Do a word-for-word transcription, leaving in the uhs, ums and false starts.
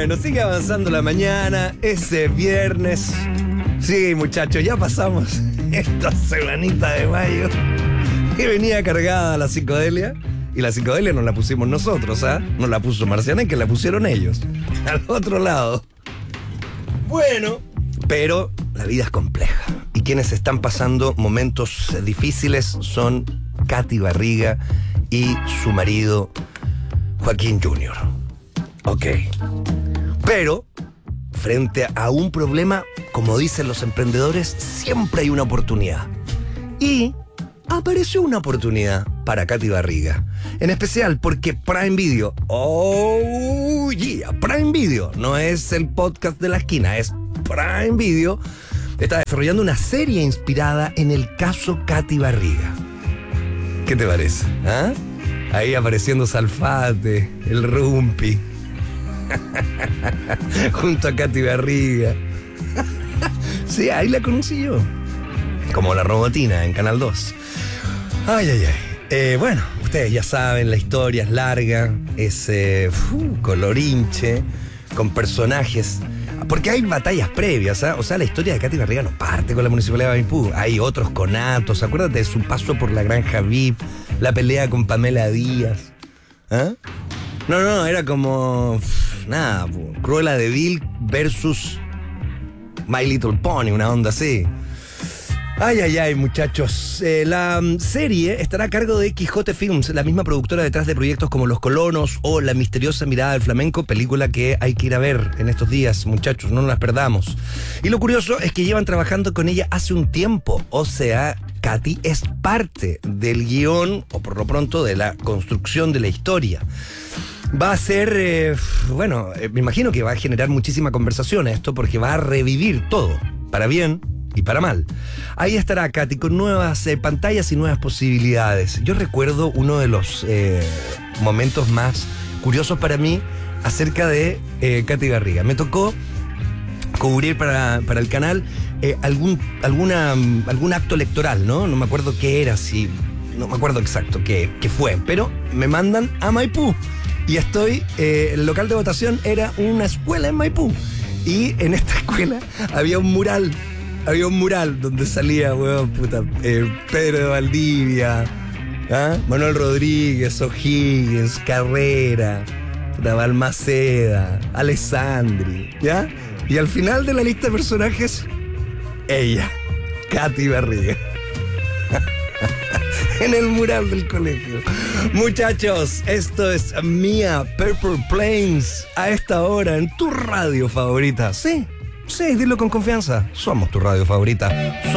Bueno, sigue avanzando la mañana, ese viernes. Sí, muchachos, ya pasamos esta semanita de mayo. Y venía cargada la psicodelia. Y la psicodelia nos la pusimos nosotros, ¿ah? ¿eh? Nos la puso Marcianek, que la pusieron ellos. Al otro lado. Bueno, pero la vida es compleja. Y quienes están pasando momentos difíciles son Katy Barriga y su marido Joaquín junior Ok. Pero, frente a un problema, como dicen los emprendedores, siempre hay una oportunidad. Y apareció una oportunidad para Katy Barriga. En especial porque Prime Video, oh yeah, Prime Video, no es el podcast de la esquina, es Prime Video, está desarrollando una serie inspirada en el caso Katy Barriga. ¿Qué te parece? ¿Ah? Ahí apareciendo Salfate, el Rumpi, junto a Katy Barriga. Sí, ahí la conocí yo. Como la Robotina en Canal dos. Ay, ay, ay. Eh, bueno, ustedes ya saben, la historia es larga, es eh, uh, colorinche, con personajes. Porque hay batallas previas, ¿eh? O sea, la historia de Katy Barriga no parte con la Municipalidad de Maipú. Hay otros conatos. Acuérdate de su paso por la Granja V I P, la pelea con Pamela Díaz. ¿Eh? No, no, era como... Pff, nada, Cruella de Vil versus My Little Pony, una onda así. Ay, ay, ay, muchachos. Eh, la um, serie estará a cargo de Quijote Films, la misma productora detrás de proyectos como Los Colonos o La Misteriosa Mirada del Flamenco, película que hay que ir a ver en estos días, muchachos, no nos las perdamos. Y lo curioso es que llevan trabajando con ella hace un tiempo, o sea, Katy es parte del guión, o por lo pronto de la construcción de la historia. Va a ser, eh, bueno, eh, me imagino que va a generar muchísima conversación esto, porque va a revivir todo, para bien y para mal. Ahí estará Katy con nuevas eh, pantallas y nuevas posibilidades. Yo recuerdo uno de los eh, momentos más curiosos para mí acerca de eh, Katy Barriga. Me tocó cubrir para, para el canal eh, algún, alguna, algún acto electoral, ¿no? No me acuerdo qué era, si, no me acuerdo exacto qué, qué fue, pero me mandan a Maipú y estoy, eh, el local de votación era una escuela en Maipú y en esta escuela había un mural. Había un mural donde salía, weón, puta, eh, Pedro de Valdivia, ¿ah? Manuel Rodríguez, O'Higgins, Carrera, puta, Balmaceda, Alessandri, ¿ya? Y al final de la lista de personajes, ella, Katy Barriga. En el mural del colegio. Muchachos, esto es Mia Purple Plains a esta hora en tu radio favorita. Sí. Sí, dilo con confianza. Somos tu radio favorita.